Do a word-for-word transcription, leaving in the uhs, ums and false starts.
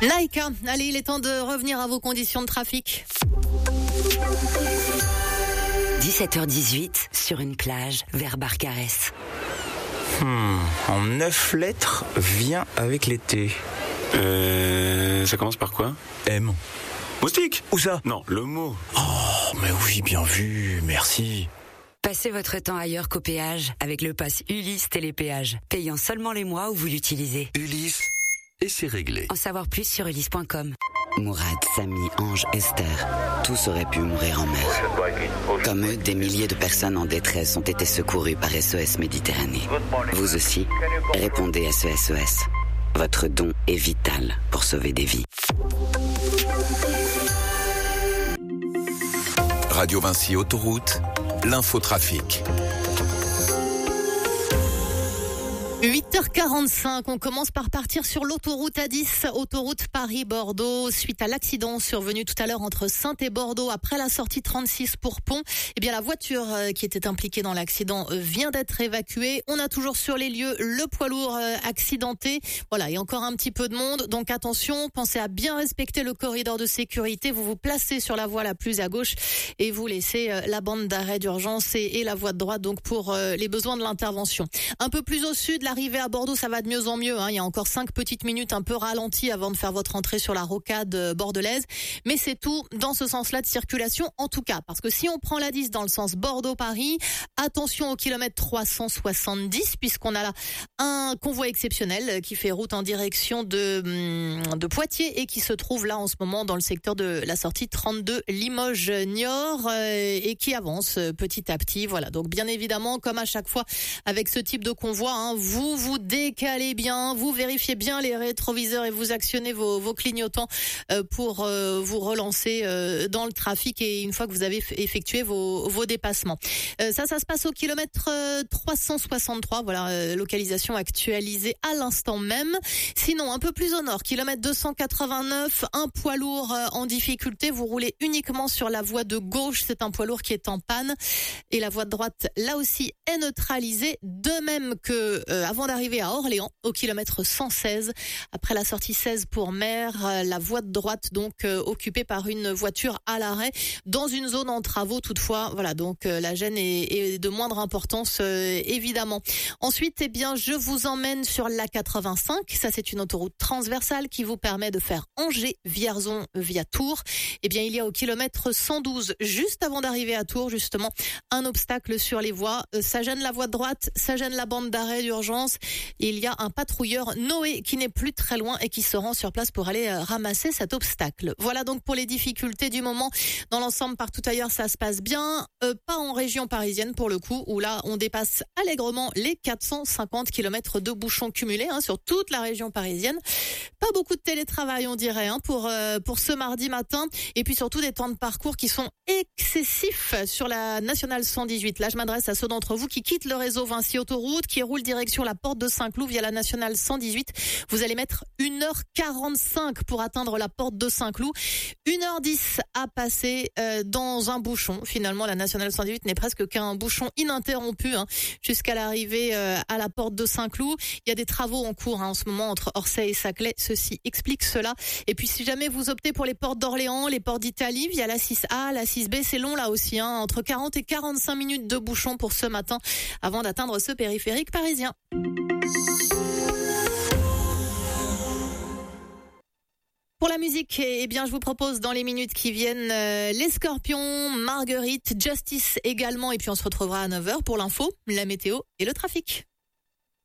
Naïka, allez, il est temps de revenir à vos conditions de trafic. dix-sept heures dix-huit, sur une plage, vers Barcarès. Hmm, en neuf lettres, vient avec l'été. Euh, ça commence par quoi? M. Moustique? Où ça? Non, le mot. Oh, mais oui, bien vu, merci. Passez votre temps ailleurs qu'au péage avec le pass Ulysse Télépéage, payant seulement les mois où vous l'utilisez. Ulysse, et c'est réglé. En savoir plus sur ulysse point com. Mourad, Samy, Ange, Esther, tous auraient pu mourir en mer. Comme eux, des milliers de personnes en détresse ont été secourues par S O S Méditerranée. Vous aussi, répondez à ce S O S. Votre don est vital pour sauver des vies. Radio Vinci Autoroute, l'infotrafic. huit heures quarante-cinq, on commence par partir sur l'autoroute A dix, autoroute Paris-Bordeaux, suite à l'accident survenu tout à l'heure entre Saintes et Bordeaux après la sortie trente-six pour Pont. Eh bien, la voiture qui était impliquée dans l'accident vient d'être évacuée. On a toujours sur les lieux le poids lourd accidenté. Voilà, et encore un petit peu de monde. Donc attention, pensez à bien respecter le corridor de sécurité. Vous vous placez sur la voie la plus à gauche et vous laissez la bande d'arrêt d'urgence et, et la voie de droite donc pour les besoins de l'intervention. Un peu plus au sud, l'arrivée à Bordeaux, ça va de mieux en mieux. Hein. Il y a encore cinq petites minutes un peu ralenties avant de faire votre entrée sur la rocade bordelaise. Mais c'est tout dans ce sens-là de circulation, en tout cas. Parce que si on prend la dix dans le sens Bordeaux-Paris, attention au kilomètre trois cent soixante-dix, puisqu'on a là un convoi exceptionnel qui fait route en direction de, de Poitiers et qui se trouve là en ce moment dans le secteur de la sortie trente-deux Limoges-Niort euh, et qui avance petit à petit. Voilà, donc bien évidemment, comme à chaque fois avec ce type de convoi, hein, vous vous décalez bien, vous vérifiez bien les rétroviseurs et vous actionnez vos, vos clignotants euh, pour euh, vous relancer euh, dans le trafic et une fois que vous avez effectué vos, vos dépassements. Euh, ça, ça se passe au kilomètre euh, trois cent soixante-trois, voilà, euh, localisation actualisée à l'instant même. Sinon, un peu plus au nord, kilomètre deux cent quatre-vingt-neuf, un poids lourd euh, en difficulté, vous roulez uniquement sur la voie de gauche, c'est un poids lourd qui est en panne et la voie de droite, là aussi, est neutralisée, de même que euh, avant d'arriver à Orléans, au kilomètre cent seize, après la sortie seize pour Mer, euh, la voie de droite donc euh, occupée par une voiture à l'arrêt dans une zone en travaux toutefois. Voilà, donc euh, la gêne est, est de moindre importance euh, évidemment. Ensuite, eh bien, je vous emmène sur l'A quatre-vingt-cinq. Ça, c'est une autoroute transversale qui vous permet de faire Angers-Vierzon via Tours. Eh bien, il y a au kilomètre cent douze, juste avant d'arriver à Tours, justement, un obstacle sur les voies. Euh, ça gêne la voie de droite, ça gêne la bande d'arrêt d'urgence. Il y a un patrouilleur Noé qui n'est plus très loin et qui se rend sur place pour aller ramasser cet obstacle. Voilà donc pour les difficultés du moment. Dans l'ensemble, partout ailleurs, ça se passe bien. Euh, pas en région parisienne pour le coup, où là, on dépasse allègrement les quatre cent cinquante kilomètres de bouchons cumulés hein, sur toute la région parisienne. Pas beaucoup de télétravail, on dirait, hein, pour euh, pour ce mardi matin. Et puis surtout des temps de parcours qui sont excessifs sur la nationale cent dix-huit. Là, je m'adresse à ceux d'entre vous qui quittent le réseau Vinci Autoroute, qui roulent direction la porte de Saint-Cloud via la nationale cent dix-huit. Vous allez mettre une heure quarante-cinq pour atteindre la porte de Saint-Cloud. une heure dix à passer euh, dans un bouchon. Finalement, la nationale cent dix-huit n'est presque qu'un bouchon ininterrompu hein, jusqu'à l'arrivée euh, à la porte de Saint-Cloud. Il y a des travaux en cours hein, en ce moment entre Orsay et Saclay. Ceci explique cela. Et puis, si jamais vous optez pour les portes d'Orléans, les portes d'Italie, via la six A, la six B, c'est long là aussi. Hein, entre quarante et quarante-cinq minutes de bouchon pour ce matin avant d'atteindre ce périphérique parisien. Pour la musique, eh bien, je vous propose dans les minutes qui viennent euh, les Scorpions, Marguerite, Justice également. Et puis on se retrouvera à neuf heures pour l'info, la météo et le trafic.